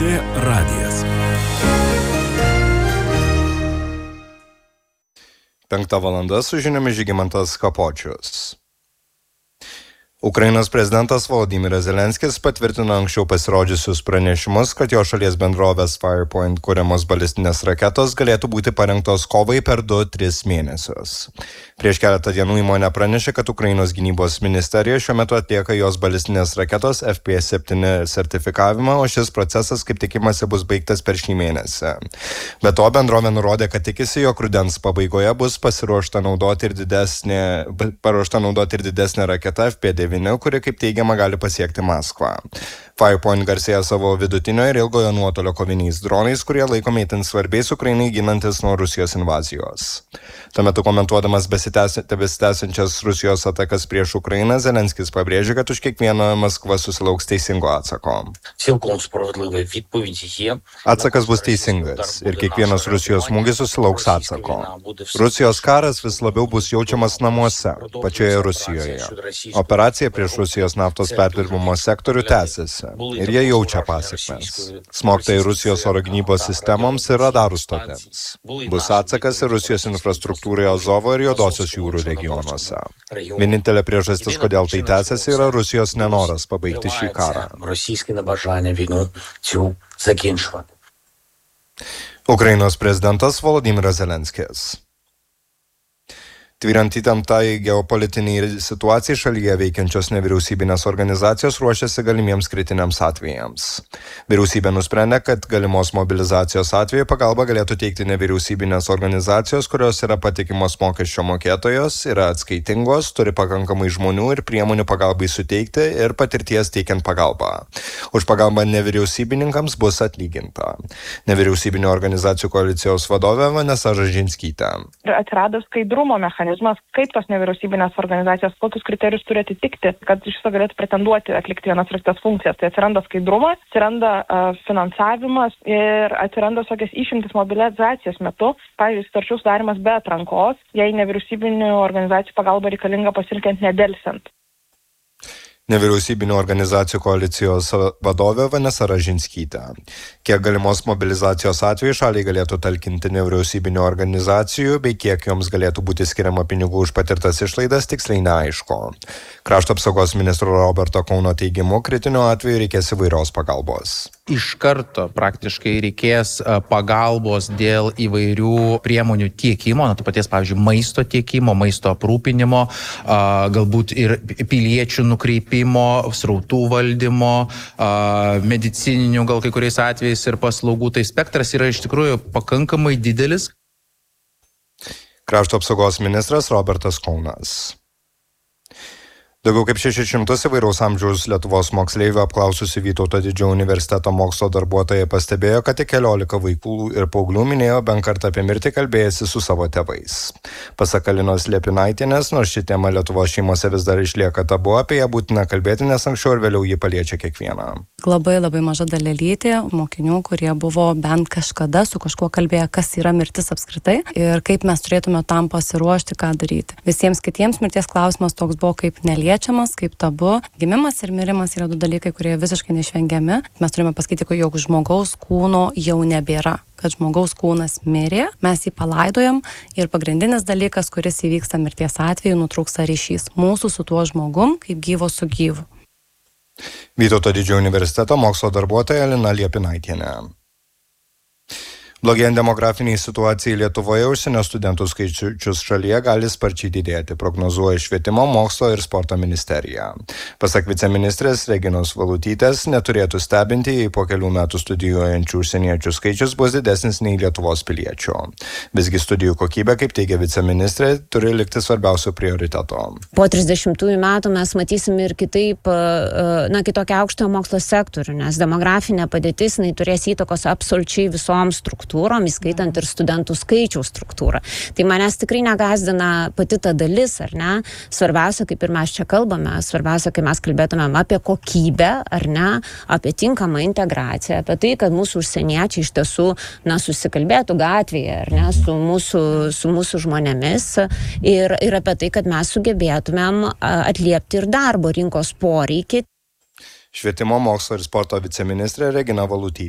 LRT radijas. 5:00 su žiniomis Žygimantas Kapočius. Ukrainos prezidentas Volodymyras Zelenskis patvirtino anksčiau pasirodžiusius pranešimus, kad jo šalies bendrovės Firepoint kuriamos balistinės raketos galėtų būti parengtos kovai per 2-3 mėnesius. Prieš keletą dienų įmonė pranešė, kad Ukrainos gynybos ministerija šiuo metu atlieka jos balistinės raketos FP7 sertifikavimą, o šis procesas kaip tikimasi bus baigtas per šį mėnesį. Be to, bendrovė nurodė, kad tikisi, jog rudens pabaigoje bus paruošta naudoti ir didesnė raketa FP9, kuri, kaip teigiama, gali pasiekti Maskvą. Firepoint garsėja savo vidutinio ir ilgojo nuotolio koviniais dronais, kurie laikomi itin svarbiais Ukrainai ginantis nuo Rusijos invazijos. Tuo metu komentuodamas besitęsiančias Rusijos atakas prieš Ukrainą, Zelenskis pabrėžė, kad už kiekvieną Maskva susilauks teisingo atsako. Atsakas bus teisingas ir kiekvienas Rusijos smūgis susilauks atsako. Rusijos karas vis labiau bus jaučiamas namuose, pačioje Rusijoje. Operacija prieš Rusijos naftos perdirbimo sektorių tęsiasi ir jie jaučia pasekmes. Smogta į Rusijos oro gynybos sistemoms ir radarų stotėms. Bus atsakas ir Rusijos infrastruktūrai Azovo ir Juodosios jūrų regionuose. Vienintelė priežastis, kodėl tai tęsiasi, yra Rusijos nenoras pabaigti šį karą. Ukrainos prezidentas Volodymyras Zelenskis. Tvyrant įtemptai geopolitiniai situacijai šalyje veikiančios nevyriausybinės organizacijos ruošiasi galimiems kritiniams atvejams. Vyriausybė nusprendė, kad galimos mobilizacijos atveju pagalbą galėtų teikti nevyriausybinės organizacijos, kurios yra patikimos mokesčio mokėtojos, yra atskaitingos, turi pakankamai žmonių ir priemonių pagalbai suteikti ir patirties teikiant pagalbą. Už pagalbą nevyriausybininkams bus atlyginta. Nevyriausybinio organizacijų koalicijos vadovė Vanesa Ražinskytė. Atsirado skaidrumo mechanizmas, kaip tos nevyriausybinės organizacijos, kokius kriterijus turi atitikti, kad iš viso galėtų pretenduoti atlikti vienas ir kitas funkcijas. Tai atsiranda skaidrumas, atsiranda finansavimas ir atsiranda tokias išimtis mobilizacijos metu, pavyzdžiui, sutarčių sudarimas be atrankos, jei nevyriausybinių organizacijų pagalba reikalinga pasitelkiant nedelsiant. Nevyriausybinių organizacijų koalicijos vadovė Vanesa Ražinskytė. Kiek galimos mobilizacijos atveju šaliai galėtų talkinti nevyriausybinių organizacijų, bei kiek joms galėtų būti skiriama pinigų už patirtas išlaidas, tiksliai neaišku. Krašto apsaugos ministro Roberto Kauno teigimu, kritiniu atveju reikės įvairios pagalbos. Iš karto praktiškai reikės pagalbos dėl įvairių priemonių tiekimo, to paties, pavyzdžiui, maisto tiekimo, maisto aprūpinimo, galbūt ir piliečių nukreipimo, srautų valdymo, medicininių gal kai kuriais atvejais ir paslaugų. Tai spektras yra iš tikrųjų pakankamai didelis. Krašto apsaugos ministras Robertas Kaunas. Daugiau kaip 600 įvairaus amžiaus Lietuvos moksleivių apklaususi Vytauto Didžiojo universiteto mokslo darbuotojai pastebėjo, kad tik 14 vaikų ir paauglių minėjo bent kartą apie mirtį kalbėjęsi su savo tėvais. Pasak Alinos Liepinaitienės, nors ši tema Lietuvos šeimose vis dar išlieka tabu, apie ją būtina kalbėti, nes anksčiau ir vėliau ji paliečia kiekvieną. Labai maža dalelytė mokinių, kurie buvo bent kažkada su kažkuo kalbėję, kas yra mirtis apskritai ir kaip mes turėtume tam pasiruošti, ką daryti. Visiems kitiems mirties klausimas toks buvo kaip neliečiamas, kaip tabu. Gimimas ir mirimas yra du dalykai, kurie visiškai neišvengiami. Mes turime pasakyti, jog žmogaus kūno jau nebėra. Kad žmogaus kūnas mirė, mes jį palaidojam ir pagrindinis dalykas, kuris įvyksta mirties atveju, nutrūksta ryšys mūsų su tuo žmogum, kaip gyvo su gyvu. Vytauto Didžiojo universiteto mokslo darbuotoja Alina Liepinaitienė. Blogėjant demografiniai situacijai Lietuvoje, užsienio studentų skaičius šalyje gali sparčiai didėti, prognozuoja Švietimo, mokslo ir sporto ministerija. Pasak viceministrės Reginos Valutytės, neturėtų stebinti, jei po kelių metų studijuojančių užsieniečių skaičius bus didesnis nei Lietuvos piliečių. Visgi studijų kokybė, kaip teigia viceministrė, turi likti svarbiausio prioriteto. Po 30 metų mes matysim ir kitokią aukštojo mokslo sektorių, nes demografinė padėtis turės įtakos absoliučiai visoms struktūroms, įskaitant ir studentų skaičiaus struktūrą. Tai manęs tikrai negazdina pati ta dalis, ar ne? Svarbiausia, kaip ir mes čia kalbame, svarbiausia, kai mes kalbėtumėm apie kokybę, ar ne, apie tinkamą integraciją, apie tai, kad mūsų užsieniečiai iš tiesų, susikalbėtų gatvėje, ar ne, su mūsų žmonėmis ir apie tai, kad mes sugebėtumėm atliepti ir darbo rinkos poreikį. Švietimo, mokslo ir sporto viceministrė Regina Valutytė.